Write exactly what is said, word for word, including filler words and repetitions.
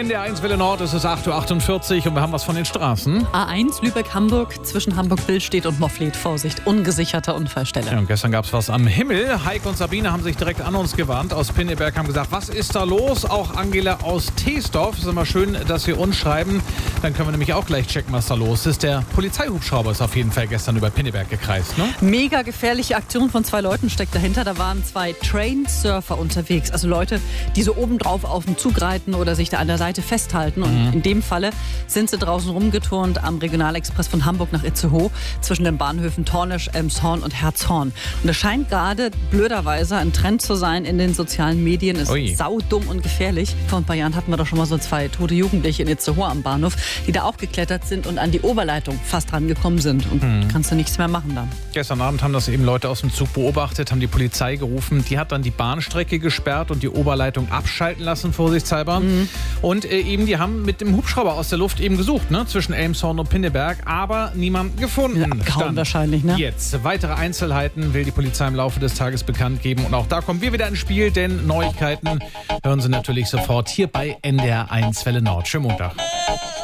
N D R eins Welle Nord, es ist acht Uhr achtundvierzig und wir haben was von den Straßen. A eins Lübeck-Hamburg zwischen Hamburg-Billstedt und Moffleth. Vorsicht, ungesicherte Unfallstelle. Ja, und gestern gab es was am Himmel. Heike und Sabine haben sich direkt an uns gewandt aus Pinneberg, haben gesagt, was ist da los? Auch Angela aus Teesdorf. Es ist immer schön, dass Sie uns schreiben. Dann können wir nämlich auch gleich checken, was da los ist. Der Polizeihubschrauber ist auf jeden Fall gestern über Pinneberg gekreist, ne? Mega gefährliche Aktion von zwei Leuten steckt dahinter. Da waren zwei Trainsurfer unterwegs. Also Leute, die so obendrauf auf dem Zug reiten oder sich da an der Seite festhalten. Und mhm. in dem Falle sind sie draußen rumgeturnt am Regionalexpress von Hamburg nach Itzehoe zwischen den Bahnhöfen Tornisch, Elmshorn und Herzhorn. Und das scheint gerade blöderweise ein Trend zu sein in den sozialen Medien. Ist Ui. saudumm und gefährlich. Vor ein paar Jahren hatten wir doch schon mal so zwei tote Jugendliche in Itzehoe am Bahnhof, die da auch geklettert sind und an die Oberleitung fast rangekommen sind. Und mhm. kannst du nichts mehr machen dann. Gestern Abend haben das eben Leute aus dem Zug beobachtet, haben die Polizei gerufen. Die hat dann die Bahnstrecke gesperrt und die Oberleitung abschalten lassen, vorsichtshalber. Mhm. Und äh, eben, die haben mit dem Hubschrauber aus der Luft eben gesucht, ne, zwischen Elmshorn und Pinneberg, aber niemanden gefunden. Ja, kaum wahrscheinlich, ne? Jetzt weitere Einzelheiten will die Polizei im Laufe des Tages bekannt geben. Und auch da kommen wir wieder ins Spiel, denn Neuigkeiten hören Sie natürlich sofort hier bei N D R eins Welle Nord. Schönen Montag.